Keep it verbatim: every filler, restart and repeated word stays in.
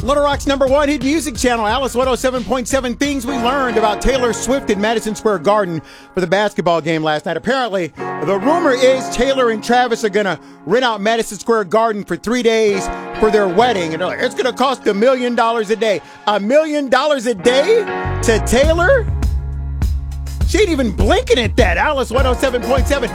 Little Rock's number one hit music channel, Alice one oh seven point seven. Things we learned about Taylor Swift in Madison Square Garden for the basketball game last night. Apparently, the rumor is Taylor and Travis are going to rent out Madison Square Garden for three days for their wedding. And it's going to cost a million dollars a day. A million dollars a day to Taylor? She ain't even blinking at that. Alice one oh seven point seven.